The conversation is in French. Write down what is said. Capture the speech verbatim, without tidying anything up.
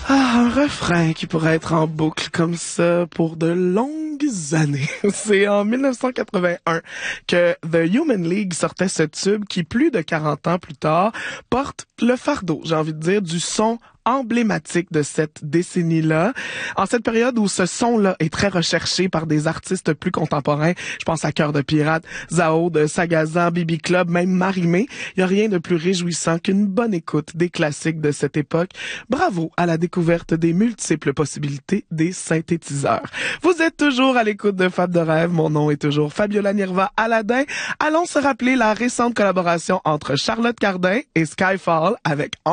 Ah, un refrain qui pourrait être en boucle comme ça pour de longues années. C'est en mille neuf cent quatre-vingt-un que The Human League sortait ce tube qui, plus de quarante ans plus tard, porte le fardeau, j'ai envie de dire, du son emblématique de cette décennie-là. En cette période où ce son-là est très recherché par des artistes plus contemporains, je pense à Cœur de Pirate, Zao de Sagazan, B B Club, même Marimé, il n'y a rien de plus réjouissant qu'une bonne écoute des classiques de cette époque. Bravo à la découverte des multiples possibilités des synthétiseurs. Vous êtes toujours à l'écoute de Fab de Rêve, mon nom est toujours Fabiola Nirva Aladin. Allons se rappeler la récente collaboration entre Charlotte Cardin et Skyfall avec